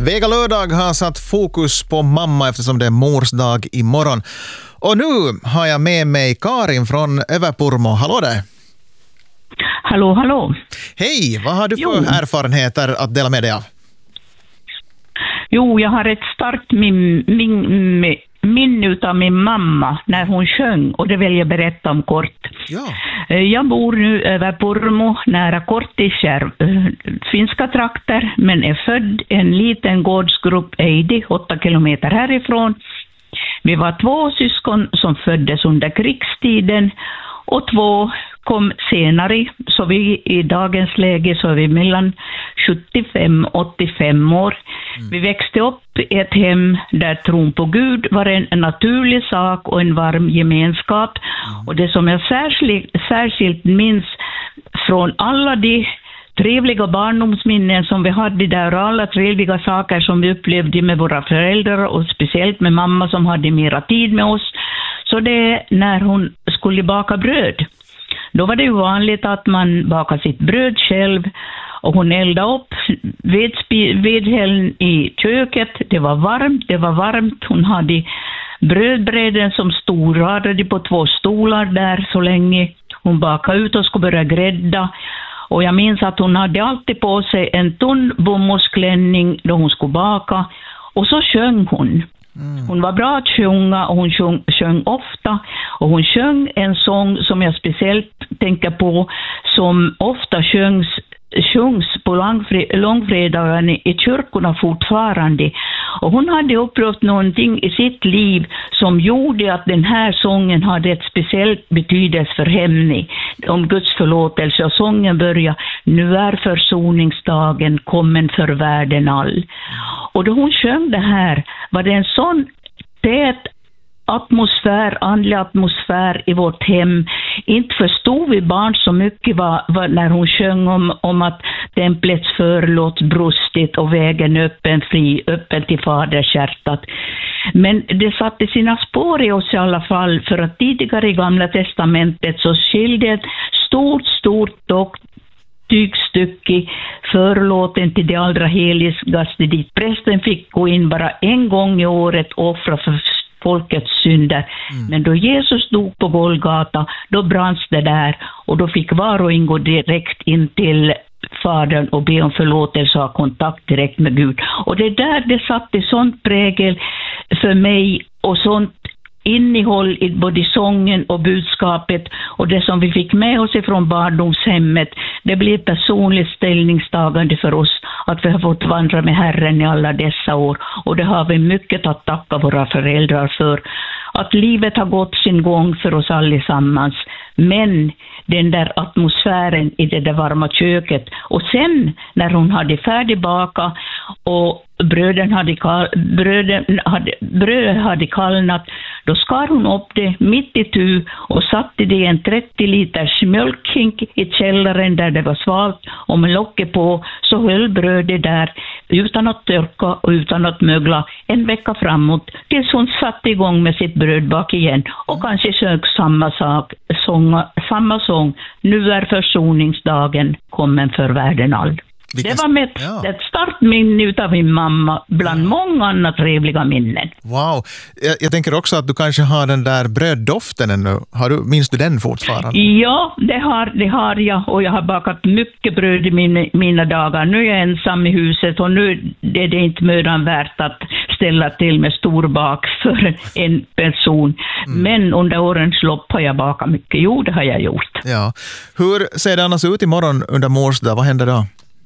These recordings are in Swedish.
Vega lördag har satt fokus på mamma eftersom det är mors dag imorgon. Och nu har jag med mig Karin från Överpurmo. Hallå där! Hallå, hallå. Hej, vad har du för erfarenheter att dela med dig av? Jo, jag har ett starkt minne utav min mamma när hon sjöng, och det vill jag berätta om kort. Ja. Jag bor nu över Purmo, nära Kortiskär, finska trakter, men är född en liten gårdsgrupp Eidi, 8 kilometer härifrån. Vi var 2 syskon som föddes under krigstiden och 2 kom senare, så vi i dagens läge så är vi mellan 75 och 85 år. Vi växte upp i ett hem där tron på Gud var en naturlig sak och en varm gemenskap. Och det som jag särskilt minns från alla de trevliga barndomsminnen som vi hade där och alla trevliga saker som vi upplevde med våra föräldrar och speciellt med mamma som hade mera tid med oss, så det är när hon skulle baka bröd. Då var det ju vanligt att man bakade sitt bröd själv och hon eldade upp vedhällen i köket. Det var varmt. Hon hade brödbräden som stod radade på 2 stolar där så länge. Hon bakade ut och skulle börja grädda. Och jag minns att hon hade alltid på sig en tunn bomullsklänning då hon skulle baka. Och så sjöng hon. Hon var bra att sjunga och hon sjöng ofta. Och hon sjöng en sång som jag speciellt tänker på, som ofta sjungs på långfredagen i kyrkorna fortfarande. Och hon hade upplevt någonting i sitt liv som gjorde att den här sången hade ett speciellt betydelse för henne om Guds förlåtelse. Och sången börjar: nu är försoningsdagen kommen för världen all. Och då hon sjöng det här var det en sån tät andlig atmosfär i vårt hem. Inte förstod vi barn så mycket när hon sjöng om att templets förlåt brustit och vägen öppen till fadershjärtat. Men det satte sina spår i oss i alla fall, för att tidigare i Gamla testamentet så skilde ett stort tygstycke förlåten till det allra heligaste, dit prästen fick gå in bara en gång i året och offra för folkets synder. Men då Jesus dog på Golgata, då branns det där, och då fick var och en gå direkt in till Fadern och be om förlåtelse och ha kontakt direkt med Gud. Och det där, det satte sånt prägel för mig och sånt innehåll i både sången och budskapet, och det som vi fick med oss ifrån barndomshemmet, det blev personligt ställningstagande för oss att vi har fått vandra med Herren i alla dessa år, och det har vi mycket att tacka våra föräldrar för, att livet har gått sin gång för oss allesammans. Men den där atmosfären i det där varma köket, och sen när hon hade färdigbakat och bröd hade kallnat, då skar hon upp det mitt i tu och satte det i en 30 liters mjölkhink i källaren där det var svalt, och med locket på så höll brödet där utan att törka och utan att mögla en vecka framåt, tills hon satte igång med sitt brödbak igen och kanske sjöng samma sång: nu är försoningsdagen kommen för världen all. Det var med ett starkt minne utav min mamma bland många andra trevliga minnen. Wow. Jag tänker också att du kanske har den där bröddoften ännu. Minns du den fortfarande? Ja, det har jag. Och jag har bakat mycket bröd i mina dagar. Nu är jag ensam i huset och nu är det inte mödan värt att ställa till med stor bak för en person. Men under årens lopp har jag bakat mycket. Jo, det har jag gjort. Ja. Hur ser det annars ut imorgon under mors dag? Vad händer då?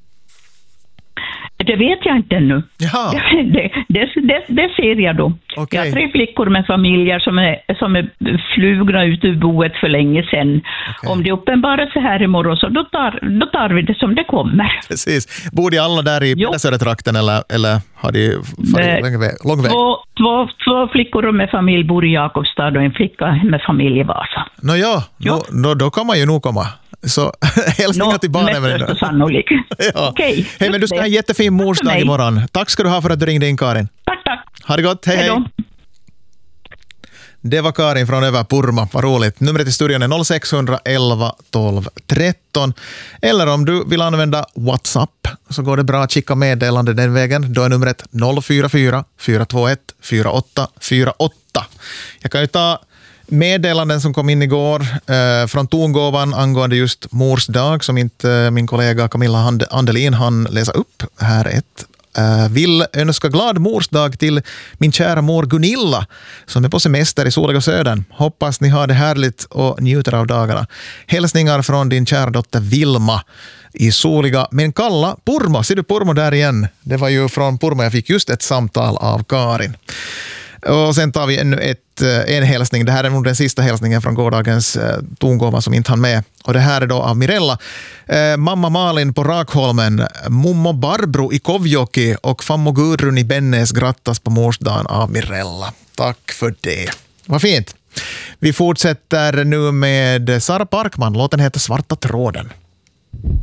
Det vet jag inte ännu. Jaha. Det ser jag då. Okay. Jag har 3 flickor med familjer som är flugna ut ur boet för länge sedan. Okay. Om det uppenbarar sig här imorgon, så då tar vi det som det kommer. Precis. Bor de alla där i Pedersöretrakten eller har de lång väg? 2 flickor med familj bor i Jakobstad och en flicka med familj i Vasa. Då kan man ju nog komma. Så hälsningar till barnen. Mest sannolikt. Ja. Okej. Hej, men du ska ha en jättefin morsdag imorgon. Tack ska du ha för att du ringde in, Karin. Tack. Ha det gott. Hej. Det var Karin från Överpurmo. Vad roligt. Numret i studion är 0611 12 13. Eller om du vill använda WhatsApp så går det bra att skicka meddelande den vägen. Då är numret 044 421 4848. Jag kan ju ta meddelanden som kom in igår från Tongåvan angående just mors dag som inte min kollega Camilla Andelin hann läsa upp. Här är ett. Vill önska glad morsdag till min kära mor Gunilla som är på semester i soliga södern. Hoppas ni har det härligt och njuter av dagarna. Hälsningar från din kära dotter Vilma i soliga men kalla Purmo. Ser du Purmo där igen? Det var ju från Purmo jag fick just ett samtal av Karin. Och sen tar vi ännu en hälsning. Det här är nog den sista hälsningen från gårdagens tongåva som inte hann med. Och det här är då av Mirella. Mamma Malin på Rakholmen, mummo Barbro i Kovjoki och fammo Gudrun i Bennes grattas på morsdagen av Mirella. Tack för det. Vad fint. Vi fortsätter nu med Sara Parkman. Låten heter Svarta tråden.